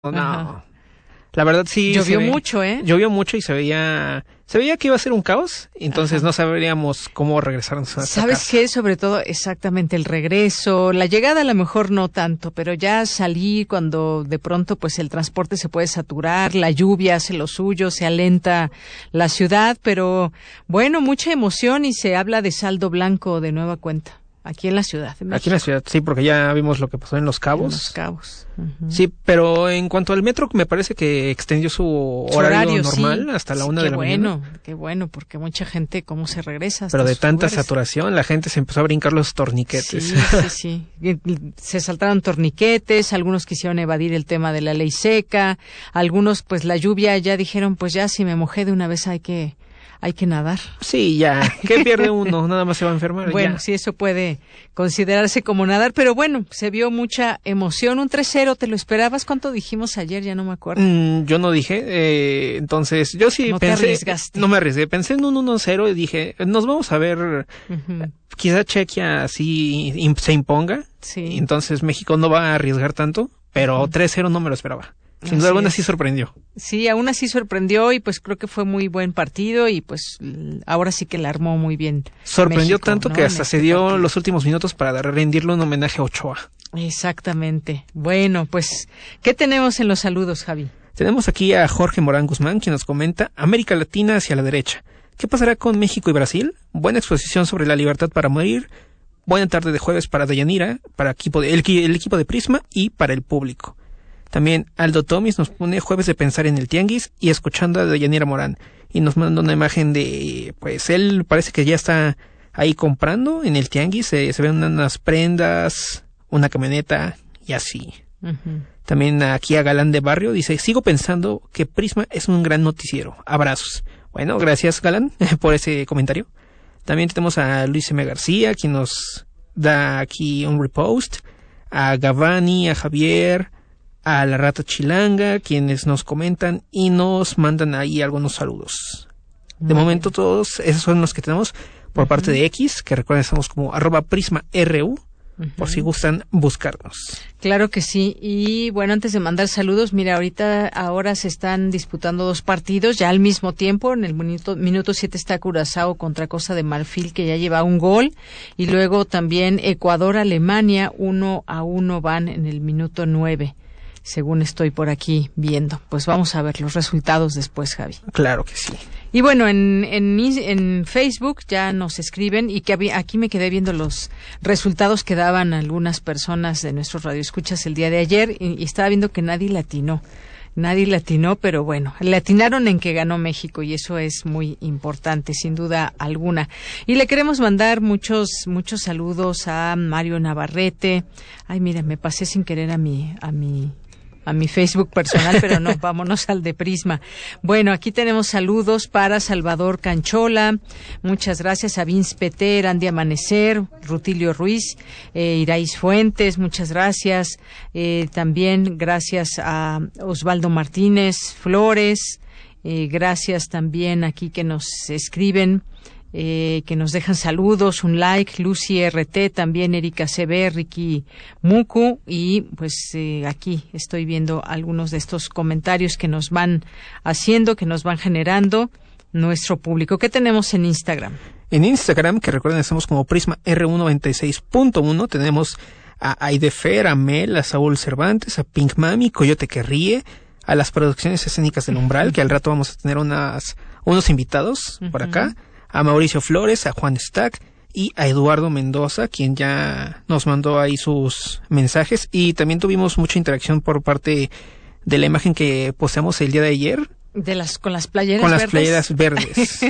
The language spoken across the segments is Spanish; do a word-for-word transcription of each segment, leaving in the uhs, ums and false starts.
no. Ajá. La verdad sí. Llovió mucho, ¿eh? Llovió mucho y se veía, se veía que iba a ser un caos, entonces Ajá. no sabríamos cómo regresarnos a ¿Sabes casa. Qué? Sobre todo, exactamente el regreso, la llegada a lo mejor no tanto, pero ya salir cuando de pronto pues el transporte se puede saturar, la lluvia hace lo suyo, se alenta la ciudad, pero bueno, mucha emoción y se habla de saldo blanco de nueva cuenta. Aquí en la ciudad de México. Aquí en la ciudad, sí, porque ya vimos lo que pasó en Los Cabos. En Los Cabos. Uh-huh. Sí, pero en cuanto al metro, me parece que extendió su horario, su horario normal sí. hasta la sí, una de la bueno, mañana. Qué bueno, porque mucha gente, ¿cómo se regresa? Pero de tanta lugares? saturación, la gente se empezó a brincar los torniquetes. Sí, sí, sí. Se saltaron torniquetes, algunos quisieron evadir el tema de la ley seca, algunos, pues la lluvia, ya dijeron, pues ya si me mojé de una vez hay que... Hay que nadar. Sí, ya. ¿Qué pierde uno? Nada más se va a enfermar. Bueno, ya. sí, eso puede considerarse como nadar, pero bueno, se vio mucha emoción. Un tres cero, ¿te lo esperabas? ¿Cuánto dijimos ayer? Ya no me acuerdo. Mm, yo no dije. Eh, entonces, yo sí no pensé. Te arriesgaste. No me arriesgué. Pensé en un uno cero y dije, nos vamos a ver. Uh-huh. Quizá Chequia así se imponga. Sí. Entonces, México no va a arriesgar tanto, pero uh-huh. tres cero no me lo esperaba. Sin duda alguna sí sorprendió. Sí, aún así sorprendió y pues creo que fue muy buen partido y pues ahora sí que la armó muy bien. Sorprendió México, tanto ¿no? que hasta este se dio partido. Los últimos minutos para rendirle un homenaje a Ochoa. Exactamente. Bueno, pues, ¿qué tenemos en los saludos, Javi? Tenemos aquí a Jorge Morán Guzmán, quien nos comenta América Latina hacia la derecha. ¿Qué pasará con México y Brasil? Buena exposición sobre la libertad para morir. Buena tarde de jueves para Deyanira, para equipo de, el, el equipo de Prisma y para el público. También Aldo Tomis nos pone jueves de pensar en el tianguis y escuchando a Deyanira Morán. Y nos manda una imagen de, pues él parece que ya está ahí comprando en el tianguis. Se, se ven unas prendas, una camioneta y así. Uh-huh. También aquí a Galán de Barrio dice, sigo pensando que Prisma es un gran noticiero. Abrazos. Bueno, gracias Galán por ese comentario. También tenemos a Luis M. García, quien nos da aquí un repost. A Gavani, a Javier... a la Rata Chilanga, quienes nos comentan y nos mandan ahí algunos saludos. De Muy momento bien. Todos esos son los que tenemos por uh-huh. parte de X, que recuerden estamos como arroba Prisma R U, uh-huh. por si gustan buscarnos. Claro que sí, y bueno, antes de mandar saludos, mira, ahorita ahora se están disputando dos partidos ya al mismo tiempo. En el minuto minuto siete está Curazao contra Costa de Marfil, que ya lleva un gol, y luego también Ecuador-Alemania, uno a uno van en el minuto nueve. Según estoy por aquí viendo. Pues vamos a ver los resultados después, Javi. Claro que sí. Y bueno, en en, en Facebook ya nos escriben y que había, aquí me quedé viendo los resultados que daban algunas personas de nuestros radioescuchas el día de ayer y, y estaba viendo que nadie latinó. Nadie latinó, pero bueno, latinaron en que ganó México y eso es muy importante, sin duda alguna. Y le queremos mandar muchos muchos saludos a Mario Navarrete. Ay, mira, me pasé sin querer a mi a mi a mi Facebook personal, pero no, vámonos al de Prisma. Bueno, aquí tenemos saludos para Salvador Canchola, muchas gracias a Vince Peter, Andy Amanecer, Rutilio Ruiz, eh, Irais Fuentes, muchas gracias, eh, también gracias a Osvaldo Martínez Flores, eh, gracias también aquí que nos escriben, Eh, que nos dejan saludos, un like, Lucy R T, también Erika C B, Ricky Muku, y pues eh, aquí estoy viendo algunos de estos comentarios que nos van haciendo, que nos van generando nuestro público. ¿Qué tenemos en Instagram? En Instagram, que recuerden, estamos como Prisma R U noventa y seis punto uno, tenemos a Aidefer, a Mel, a Saúl Cervantes, a Pink Mami, Coyote que ríe, a las producciones escénicas del Umbral, uh-huh. que al rato vamos a tener unas unos invitados uh-huh. por acá, a Mauricio Flores, a Juan Stack y a Eduardo Mendoza, quien ya nos mandó ahí sus mensajes, y también tuvimos mucha interacción por parte de la imagen que posteamos el día de ayer. De las con las playeras con verdes. las playeras verdes.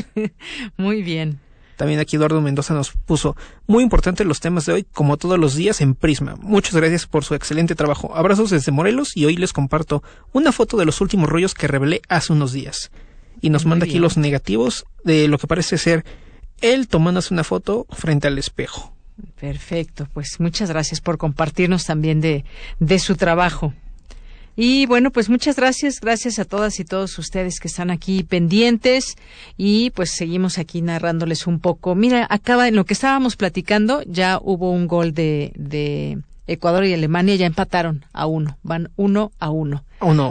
Muy bien. También aquí Eduardo Mendoza nos puso, muy importante los temas de hoy, como todos los días en Prisma. Muchas gracias por su excelente trabajo. Abrazos desde Morelos, y hoy les comparto una foto de los últimos rollos que revelé hace unos días. Y nos Muy manda bien. Aquí los negativos de lo que parece ser él tomándose una foto frente al espejo. Perfecto, pues muchas gracias por compartirnos también de, de su trabajo. Y bueno, pues muchas gracias, gracias a todas y todos ustedes que están aquí pendientes, y pues seguimos aquí narrándoles un poco. Mira, acaba, en lo que estábamos platicando, ya hubo un gol de, de Ecuador y Alemania ya empataron a uno, van uno a uno. Uno.